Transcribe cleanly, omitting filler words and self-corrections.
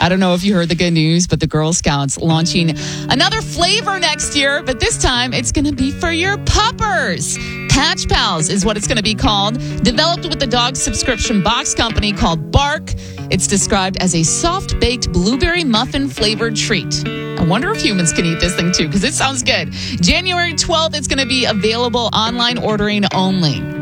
I don't know if you heard the good news, but the Girl Scouts launching another flavor next year, but this time it's going to be for your puppers. Patch Pals is what it's going to be called. Developed with the dog subscription box company called Bark. It's described as a soft-baked blueberry muffin flavored treat. I wonder if humans can eat this thing too, because it sounds good. January 12th, it's going to be available online ordering only.